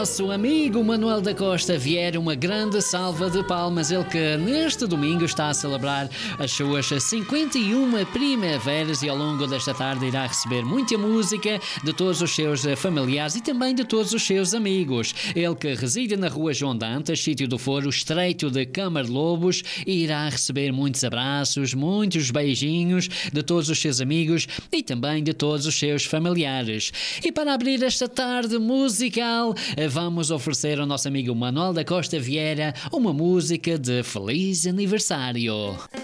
nosso amigo Manuel da Costa Vieira uma grande salva de palmas. Ele que neste domingo está a celebrar as suas 51 primaveras e ao longo desta tarde irá receber muita música de todos os seus familiares e também de todos os seus amigos. Ele que reside na rua João Dantas, sítio do Foro, estreito de Câmara de Lobos, e irá receber muitos abraços, muitos beijinhos de todos os seus amigos e também de todos os seus familiares. E para abrir esta tarde musical, vamos oferecer ao nosso amigo Manuel da Costa Vieira uma música de feliz aniversário.